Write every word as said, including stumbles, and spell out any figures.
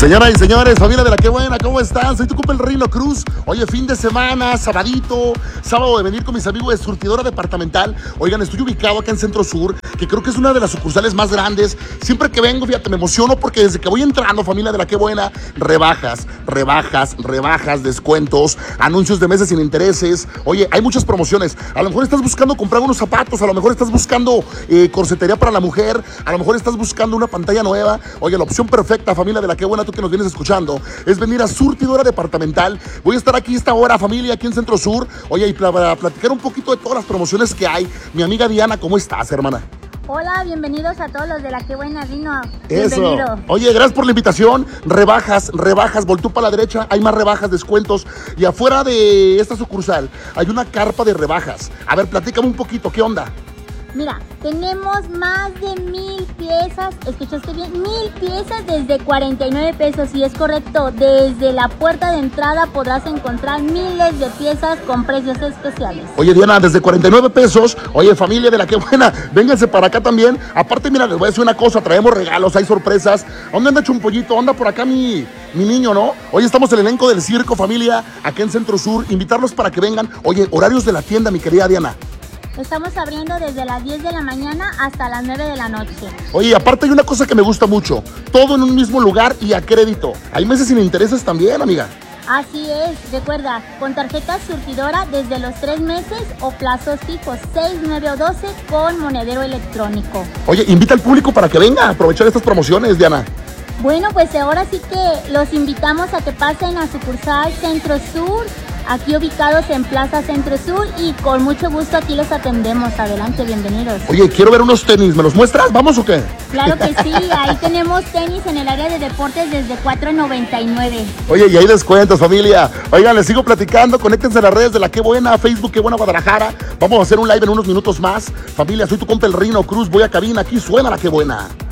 Señoras y señores, familia de la que buena, ¿cómo están? Soy tu compa el Reino Cruz. Oye, fin de semana, sabadito, sábado de venir con mis amigos de Surtidora Departamental. Oigan, estoy ubicado acá en Centro Sur, que creo que es una de las sucursales más grandes. Siempre que vengo, fíjate, me emociono porque desde que voy entrando, familia de la que buena, rebajas, rebajas, rebajas, descuentos, anuncios de meses sin intereses. Oye, hay muchas promociones. A lo mejor estás buscando comprar unos zapatos, a lo mejor estás buscando eh, corsetería para la mujer, a lo mejor estás buscando una pantalla nueva. Oye, la opción perfecta, familia de la que buena, tú que nos vienes escuchando, es venir a Surtidora Departamental. Voy a estar aquí esta hora, familia, aquí en Centro Sur. Oye, y para platicar un poquito de todas las promociones que hay, mi amiga Diana, ¿cómo estás, hermana? Hola, bienvenidos a todos los de la que buena vino. Eso. Bienvenido. Oye, gracias por la invitación. Rebajas, rebajas, voltú para la derecha, hay más rebajas, descuentos. Y afuera de esta sucursal hay una carpa de rebajas. A ver, platícame un poquito, ¿qué onda? Mira, tenemos más de mil piezas, escuchaste bien, mil piezas desde cuarenta y nueve pesos, y es correcto, desde la puerta de entrada podrás encontrar miles de piezas con precios especiales. Oye, Diana, desde cuarenta y nueve pesos, oye, familia de la que buena, vénganse para acá también. Aparte, mira, les voy a decir una cosa, traemos regalos, hay sorpresas. ¿Dónde anda Chumpollito? Anda por acá mi, mi niño, ¿no? Hoy estamos el elenco del circo, familia, acá en Centro Sur, invitarlos para que vengan. Oye, horarios de la tienda, mi querida Diana. Estamos abriendo desde las diez de la mañana hasta las nueve de la noche. Oye, aparte hay una cosa que me gusta mucho, todo en un mismo lugar y a crédito. Hay meses sin intereses también, amiga. Así es, recuerda, con tarjeta surtidora desde los tres meses o plazos fijos, seis, nueve o doce con monedero electrónico. Oye, invita al público para que venga a aprovechar estas promociones, Diana. Bueno, pues ahora sí que los invitamos a que pasen a sucursal Centro Sur, aquí ubicados en Plaza Centro Sur, y con mucho gusto aquí los atendemos. Adelante, bienvenidos. Oye, quiero ver unos tenis, ¿me los muestras? ¿Vamos o qué? Claro que sí, ahí tenemos tenis en el área de deportes desde cuatro noventa y nueve. Oye, y ahí descuentos, familia. Oigan, les sigo platicando, conéctense a las redes de La Que Buena, Facebook Que Buena Guadalajara. Vamos a hacer un live en unos minutos más. Familia, soy tu compa el Reino Cruz, voy a cabina, aquí suena La Que Buena.